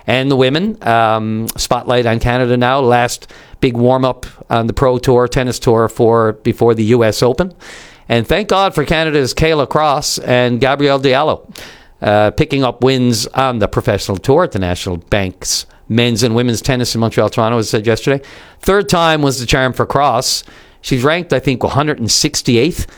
and the women. Spotlight on Canada now. Last big warm-up on the Pro Tour, tennis tour before the U.S. Open. And thank God for Canada's Kayla Cross and Gabrielle Diallo picking up wins on the professional tour at the National Bank's men's and women's tennis in Montreal, Toronto, as I said yesterday. Third time was the charm for Cross. She's ranked, I think, 168th.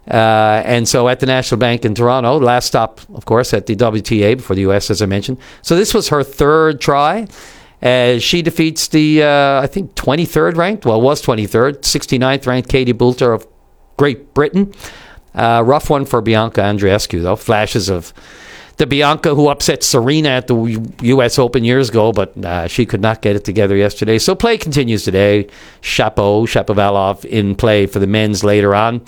And so at the National Bank in Toronto, last stop, of course, at the WTA before the U.S., as I mentioned. So this was her third try. She defeats the, I think, 23rd ranked, well, was 23rd, 69th ranked Katie Boulter of Great Britain. Rough one for Bianca Andreescu, though. Flashes of the Bianca who upset Serena at the U.S. Open years ago, but she could not get it together yesterday. So play continues today. Shapovalov in play for the men's later on.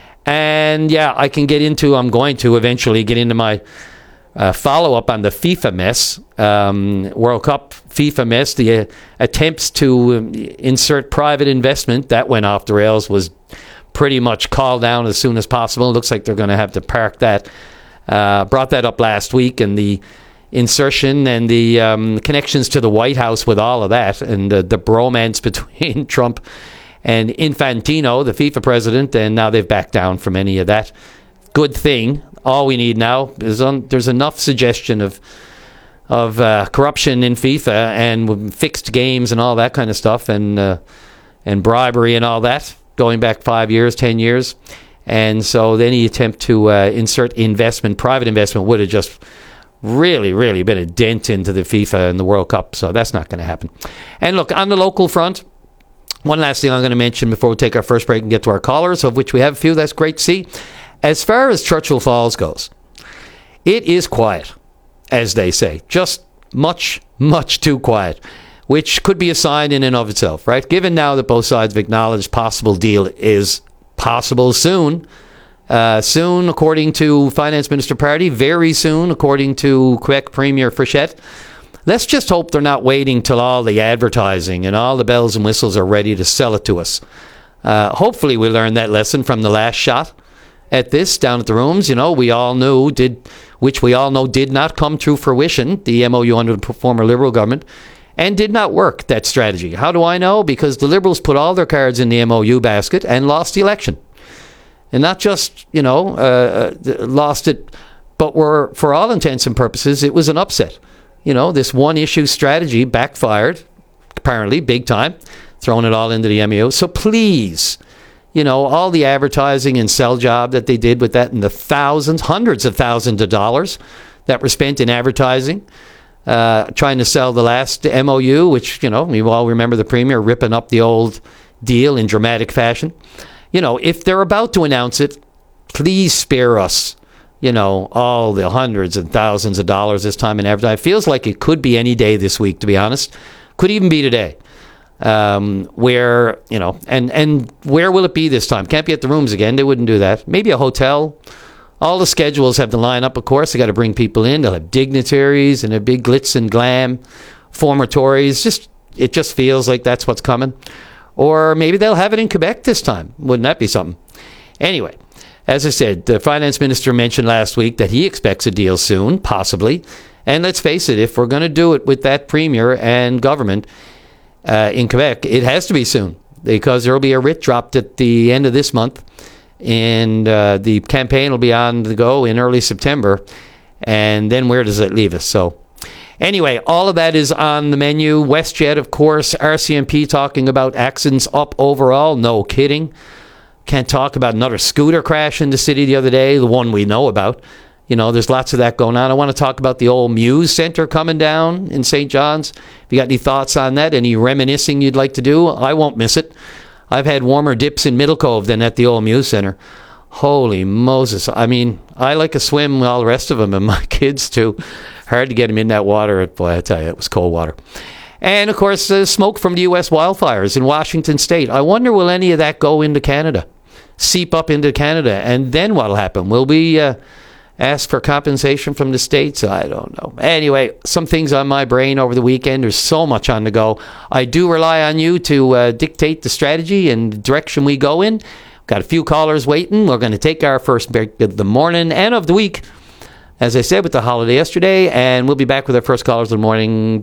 And yeah, I'm going to eventually get into my follow-up on the FIFA mess, World Cup FIFA mess, the attempts to insert private investment, that went off the rails, was pretty much called down as soon as possible. It looks like they're going to have to park that. Brought that up last week, and the insertion and the connections to the White House with all of that, and the bromance between Trump and Infantino, the FIFA president, and now they've backed down from any of that. Good thing. All we need now is there's enough suggestion of corruption in FIFA and fixed games and all that kind of stuff, and bribery and all that, going back 5 years, 10 years. And so any attempt to insert investment, private investment, would have just really, really been a dent into the FIFA and the World Cup. So that's not going to happen. And look, on the local front, one last thing I'm going to mention before we take our first break and get to our callers, of which we have a few. That's great to see. As far as Churchill Falls goes, it is quiet, as they say. Just much, much too quiet, which could be a sign in and of itself, right? Given now that both sides have acknowledged possible deal is possible soon. Soon, according to Finance Minister Party. Very soon, according to Quebec Premier Frichette. Let's just hope they're not waiting till all the advertising and all the bells and whistles are ready to sell it to us. Hopefully we learned that lesson from the last shot at this down at the Rooms. You know, we all know did not come to fruition, the MOU under the former Liberal government, and did not work, that strategy. How do I know? Because the Liberals put all their cards in the MOU basket and lost the election. And not just, lost it, but were, for all intents and purposes, it was an upset. You know, this one-issue strategy backfired, apparently, big time, throwing it all into the MOU. So please, all the advertising and sell job that they did with that, and the thousands, hundreds of thousands of dollars that were spent in advertising, trying to sell the last MOU, which, we all remember the Premier ripping up the old deal in dramatic fashion. If they're about to announce it, please spare us, all the hundreds and thousands of dollars this time in advertising. It feels like it could be any day this week, to be honest. Could even be today. Where, and where will it be this time? Can't be at the Rooms again. They wouldn't do that. Maybe a hotel. All the schedules have to line up, of course. They got to bring people in. They'll have dignitaries and a big glitz and glam, former Tories. It just feels like that's what's coming. Or maybe they'll have it in Quebec this time. Wouldn't that be something? Anyway, as I said, the finance minister mentioned last week that he expects a deal soon, possibly. And let's face it, if we're going to do it with that premier and government in Quebec, it has to be soon, because there will be a writ dropped at the end of this month, and the campaign will be on the go in early September. And then where does it leave us? So anyway, all of that is on the menu. WestJet, of course, RCMP talking about accidents up overall. No kidding. Can't talk about another scooter crash in the city the other day, the one we know about. There's lots of that going on. I want to talk about the old Muse Center coming down in St. John's. If you got any thoughts on that, any reminiscing you'd like to do, I won't miss it. I've had warmer dips in Middle Cove than at the old Muse Center. Holy Moses. I mean, I like a swim with all the rest of them, and my kids too. Hard to get them in that water. Boy, I tell you, it was cold water. And, of course, smoke from the U.S. wildfires in Washington State. I wonder, will any of that go into Canada? Seep up into Canada? And then what'll happen? Will we ask for compensation from the states? I don't know. Anyway, some things on my brain over the weekend. There's so much on the go. I do rely on you to dictate the strategy and the direction we go in. Got a few callers waiting. We're going to take our first break of the morning and of the week, as I said, with the holiday yesterday, and we'll be back with our first callers of the morning